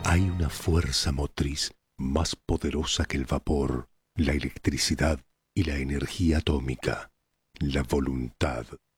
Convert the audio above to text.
Hay una fuerza motriz más poderosa que el vapor, la electricidad y la energía atómica, la voluntad.